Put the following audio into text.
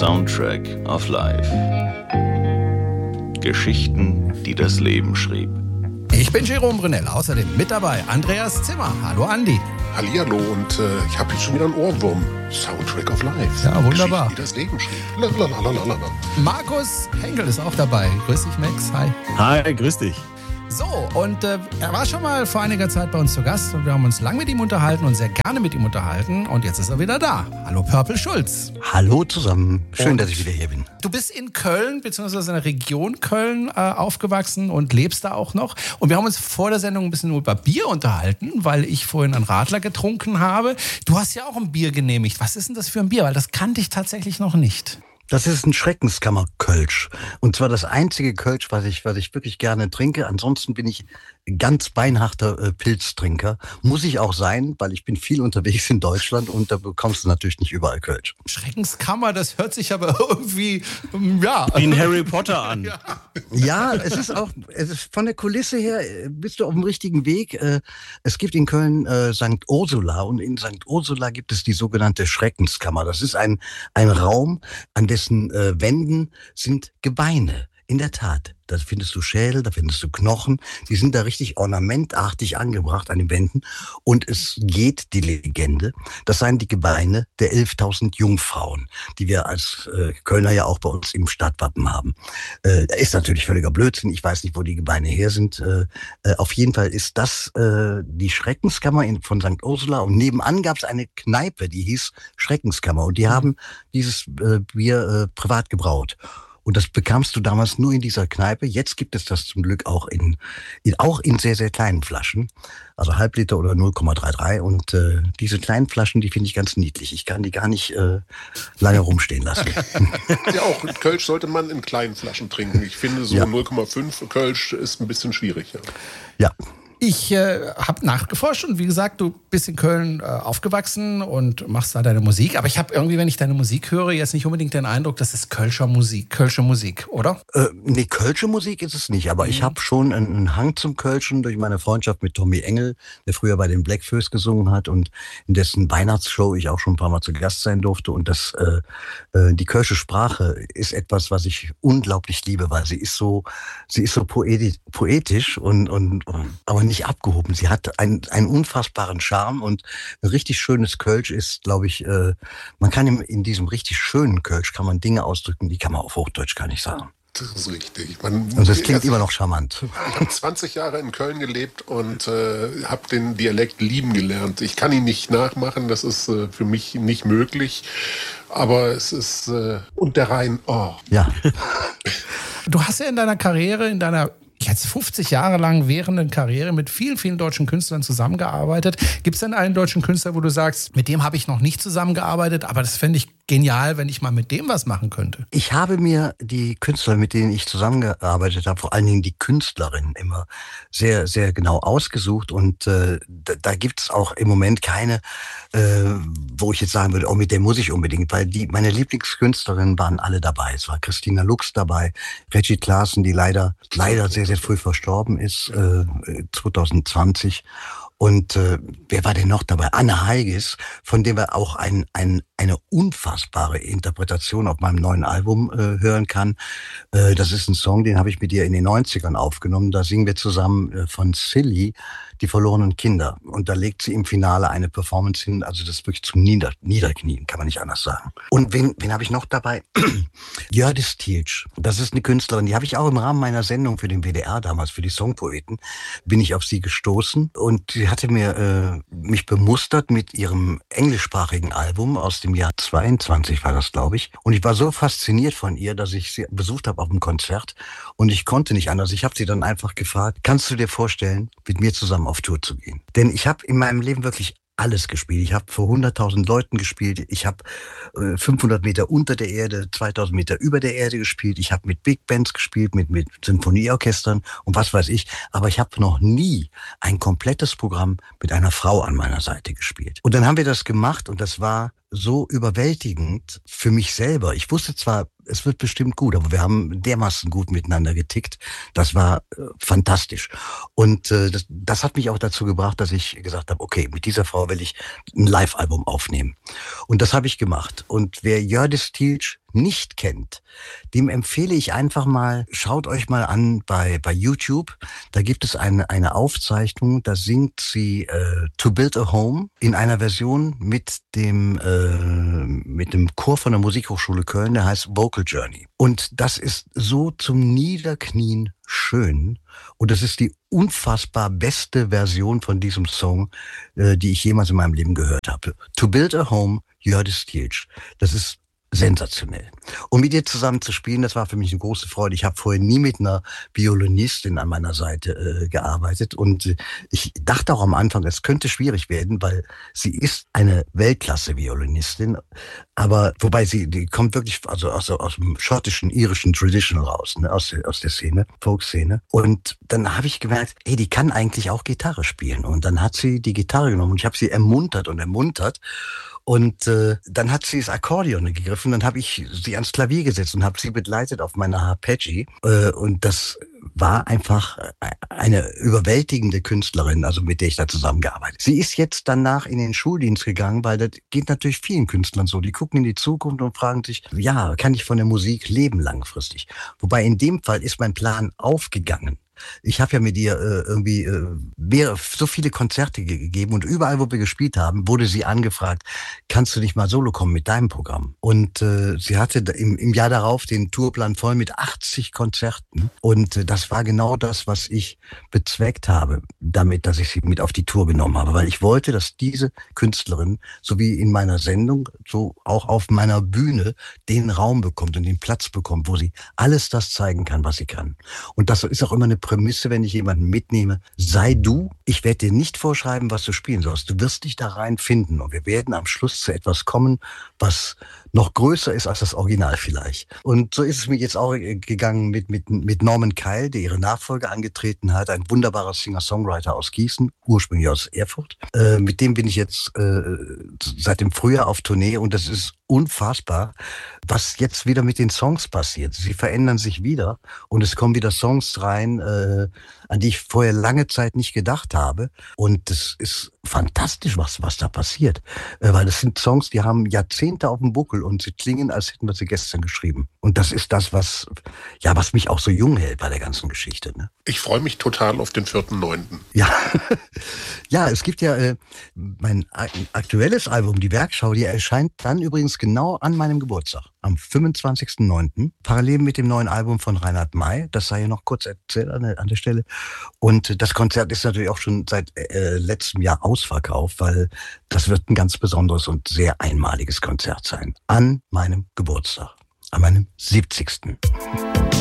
Soundtrack of Life. Geschichten, die das Leben schrieb. Ich bin Jerome Brunel, außerdem mit dabei Andreas Zimmer. Hallo Andi. Hallihallo und ich habe jetzt schon wieder einen Ohrwurm. Soundtrack of Life. Ja, wunderbar. Geschichten, die das Leben schrieb. Lalalala. Markus Henkel ist auch dabei. Grüß dich, Max. Hi. Hi, grüß dich. So, und er war schon mal vor einiger Zeit bei uns zu Gast und wir haben uns lang mit ihm unterhalten und sehr gerne mit ihm unterhalten. Und jetzt ist er wieder da. Hallo, Purple Schulz. Hallo zusammen. Schön, dass ich wieder hier bin. Du bist in Köln, beziehungsweise in der Region Köln aufgewachsen und lebst da auch noch. Und wir haben uns vor der Sendung ein bisschen über Bier unterhalten, weil ich vorhin einen Radler getrunken habe. Du hast ja auch ein Bier genehmigt. Was ist denn das für ein Bier? Weil das kannte ich tatsächlich noch nicht. Das ist ein Schreckenskammer-Kölsch. Und zwar das einzige Kölsch, was ich wirklich gerne trinke. Ansonsten bin ich ganz beinharter Pilztrinker. Muss ich auch sein, weil ich bin viel unterwegs in Deutschland und da bekommst du natürlich nicht überall Kölsch. Schreckenskammer, das hört sich aber irgendwie, ja. Wie ein Harry Potter an. Ja, es ist von der Kulisse her, bist du auf dem richtigen Weg. Es gibt in Köln St. Ursula und in St. Ursula gibt es die sogenannte Schreckenskammer. Das ist ein Raum, an dessen Wänden sind Gebeine. In der Tat, da findest du Schädel, da findest du Knochen, die sind da richtig ornamentartig angebracht an den Wänden und es geht die Legende, das seien die Gebeine der 11.000 Jungfrauen, die wir als Kölner ja auch bei uns im Stadtwappen haben. Ist natürlich völliger Blödsinn, ich weiß nicht, wo die Gebeine her sind. Auf jeden Fall ist das die Schreckenskammer von St. Ursula und nebenan gab es eine Kneipe, die hieß Schreckenskammer und die haben dieses Bier privat gebraut. Und das bekamst du damals nur in dieser Kneipe. Jetzt gibt es das zum Glück auch in sehr, sehr kleinen Flaschen. Also Halbliter oder 0,33. Und diese kleinen Flaschen, die finde ich ganz niedlich. Ich kann die gar nicht lange rumstehen lassen. Ja, auch Kölsch sollte man in kleinen Flaschen trinken. Ich finde so 0,5 Kölsch ist ein bisschen schwierig. Ja. Ich habe nachgeforscht und wie gesagt, du bist in Köln aufgewachsen und machst da deine Musik. Aber ich habe irgendwie, wenn ich deine Musik höre, jetzt nicht unbedingt den Eindruck, das ist Kölsche Musik, oder? Nee, Kölsche Musik ist es nicht. Aber ich habe schon einen Hang zum Kölschen durch meine Freundschaft mit Tommy Engel, der früher bei den Blackfoes gesungen hat und in dessen Weihnachtsshow ich auch schon ein paar Mal zu Gast sein durfte. Und die Kölsche Sprache ist etwas, was ich unglaublich liebe, weil sie ist so poetisch und aber nicht abgehoben. Sie hat einen unfassbaren Charme und ein richtig schönes Kölsch ist, glaube ich, man kann in diesem richtig schönen Kölsch kann man Dinge ausdrücken, die kann man auf Hochdeutsch gar nicht sagen. Das ist richtig. Und das klingt immer noch charmant. Ich habe 20 Jahre in Köln gelebt und habe den Dialekt lieben gelernt. Ich kann ihn nicht nachmachen, das ist für mich nicht möglich. Aber es ist und der Rhein, oh. Ja. Du hast ja in deiner Karriere, jetzt 50 Jahre lang währenden Karriere mit vielen, vielen deutschen Künstlern zusammengearbeitet. Gibt es denn einen deutschen Künstler, wo du sagst, mit dem habe ich noch nicht zusammengearbeitet, aber das fände ich genial, wenn ich mal mit dem was machen könnte? Ich habe mir die Künstler, mit denen ich zusammengearbeitet habe, vor allen Dingen die Künstlerinnen immer sehr, sehr genau ausgesucht und da gibt es auch im Moment keine, wo ich jetzt sagen würde, oh, mit der muss ich unbedingt, weil meine Lieblingskünstlerinnen waren alle dabei. Es war Christina Lux dabei, Reggie Klaassen, die leider sehr, sehr früh verstorben ist, 2020. Und wer war denn noch dabei? Anne Heigis, von dem wir auch eine unfassbare Interpretation auf meinem neuen Album hören kann. Das ist ein Song, den habe ich mit ihr in den 90ern aufgenommen. Da singen wir zusammen von Silly, die verlorenen Kinder. Und da legt sie im Finale eine Performance hin, also das ist wirklich zum Niederknien, kann man nicht anders sagen. Und wen habe ich noch dabei? Hjördis Tilch. Das ist eine Künstlerin, die habe ich auch im Rahmen meiner Sendung für den WDR damals, für die Songpoeten, bin ich auf sie gestoßen. Und sie hatte mich bemustert mit ihrem englischsprachigen Album aus dem Jahr 22 war das, glaube ich. Und ich war so fasziniert von ihr, dass ich sie besucht habe auf einem Konzert. Und ich konnte nicht anders. Ich habe sie dann einfach gefragt, kannst du dir vorstellen, mit mir zusammen auf Tour zu gehen? Denn ich habe in meinem Leben wirklich alles gespielt. Ich habe vor 100.000 Leuten gespielt. Ich habe 500 Meter unter der Erde, 2000 Meter über der Erde gespielt. Ich habe mit Big Bands gespielt, mit Sinfonieorchestern und was weiß ich. Aber ich habe noch nie ein komplettes Programm mit einer Frau an meiner Seite gespielt. Und dann haben wir das gemacht und das war so überwältigend für mich selber. Ich wusste zwar, es wird bestimmt gut, aber wir haben dermaßen gut miteinander getickt. Das war fantastisch. Und das hat mich auch dazu gebracht, dass ich gesagt habe, okay, mit dieser Frau will ich ein Live-Album aufnehmen. Und das habe ich gemacht. Und wer Hjördis Tilch nicht kennt, dem empfehle ich einfach mal, schaut euch mal an bei YouTube. Da gibt es eine Aufzeichnung, da singt sie To Build a Home in einer Version mit dem Chor von der Musikhochschule Köln, der heißt Vocal Journey. Und das ist so zum Niederknien schön. Und das ist die unfassbar beste Version von diesem Song, die ich jemals in meinem Leben gehört habe. To Build a Home, Hjördis Stierch. Das ist sensationell. Und mit ihr zusammen zu spielen, das war für mich eine große Freude. Ich habe vorher nie mit einer Violinistin an meiner Seite gearbeitet und ich dachte auch am Anfang, es könnte schwierig werden, weil sie ist eine Weltklasse-Violinistin, aber wobei die kommt wirklich also aus dem schottischen, irischen Traditional raus, ne, aus der Szene, Folkszene. Und dann habe ich gemerkt, die kann eigentlich auch Gitarre spielen. Und dann hat sie die Gitarre genommen und ich habe sie ermuntert. Und dann hat sie das Akkordeon gegriffen, dann habe ich sie ans Klavier gesetzt und habe sie begleitet auf meiner Arpeggi. Und das war einfach eine überwältigende Künstlerin, also mit der ich da zusammengearbeitet habe. Sie ist jetzt danach in den Schuldienst gegangen, weil das geht natürlich vielen Künstlern so. Die gucken in die Zukunft und fragen sich, ja, kann ich von der Musik leben langfristig? Wobei in dem Fall ist mein Plan aufgegangen. Ich habe ja mit ihr so viele Konzerte gegeben und überall, wo wir gespielt haben, wurde sie angefragt, kannst du nicht mal solo kommen mit deinem Programm? Und sie hatte im Jahr darauf den Tourplan voll mit 80 Konzerten und das war genau das, was ich bezweckt habe, damit, dass ich sie mit auf die Tour genommen habe, weil ich wollte, dass diese Künstlerin, so wie in meiner Sendung, so auch auf meiner Bühne den Raum bekommt und den Platz bekommt, wo sie alles das zeigen kann, was sie kann. Und das ist auch immer eine Prämisse, wenn ich jemanden mitnehme, sei du, ich werde dir nicht vorschreiben, was du spielen sollst. Du wirst dich da rein finden und wir werden am Schluss zu etwas kommen, was noch größer ist als das Original vielleicht. Und so ist es mir jetzt auch gegangen mit Norman Keil, der ihre Nachfolge angetreten hat, ein wunderbarer Singer-Songwriter aus Gießen, ursprünglich aus Erfurt. Mit dem bin ich jetzt seit dem Frühjahr auf Tournee und das ist unfassbar, was jetzt wieder mit den Songs passiert. Sie verändern sich wieder und es kommen wieder Songs rein, an die ich vorher lange Zeit nicht gedacht habe. Und das ist fantastisch, was da passiert. Weil das sind Songs, die haben Jahrzehnte auf dem Buckel und sie klingen, als hätten wir sie gestern geschrieben. Und das ist das, was mich auch so jung hält bei der ganzen Geschichte. Ne? Ich freue mich total auf den 4.9. Ja, ja, es gibt ja mein aktuelles Album, die Werkschau, die erscheint dann übrigens genau an meinem Geburtstag, am 25.09., parallel mit dem neuen Album von Reinhard May. Das sei ja noch kurz erzählt an der Stelle. Und das Konzert ist natürlich auch schon seit letztem Jahr ausverkauft, weil das wird ein ganz besonderes und sehr einmaliges Konzert sein. An meinem Geburtstag, an meinem 70.